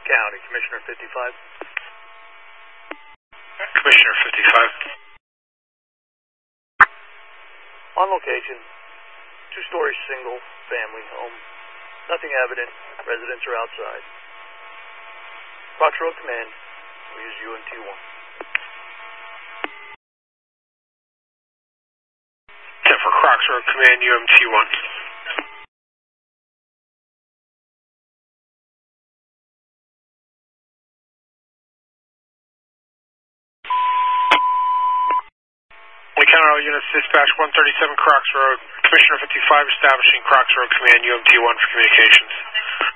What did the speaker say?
County, Commissioner 55. Commissioner 55. On location, two-story single family home. Nothing evident. Residents are outside. Crocs Road Command. We'll use UMT-1. 10 for Crocs Road Command, UMT-1. County all units, dispatch 137 Crocs Road, Commissioner 55 establishing Crocs Road Command, UMT-1 for communications.